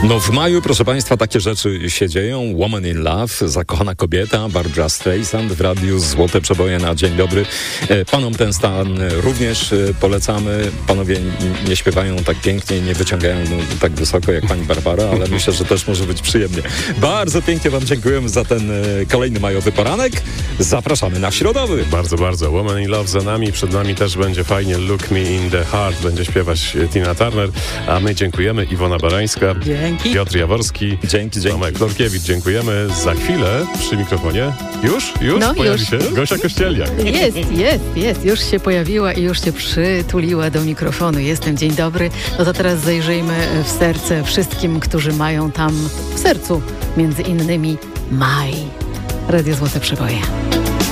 No w maju, proszę Państwa, takie rzeczy się dzieją. Woman in Love, zakochana kobieta, Barbra Streisand w radiu Złote Przeboje na dzień dobry. Panom ten stan również polecamy. Panowie nie śpiewają tak pięknie, nie wyciągają tak wysoko jak pani Barbara, ale myślę, że też może być przyjemnie. Bardzo pięknie wam dziękujemy za ten kolejny majowy poranek. Zapraszamy na środowy. Bardzo, bardzo. Woman in Love za nami. Przed nami też będzie fajnie Look Me in the Heart. Będzie śpiewać Tina Turner. A my dziękujemy. Iwona Barańska. Dzięki. Piotr Jaworski. Dzięki. Tomek Florkiewicz, dziękujemy. Za chwilę przy mikrofonie. Już? No, pojawi już. się Gosia Kościelniak. Jest. Już się pojawiła i już się przytuliła do mikrofonu. Jestem, dzień dobry. No to teraz zajrzyjmy w serce wszystkim, którzy mają tam w sercu między innymi maj. Radio Złote Przeboje.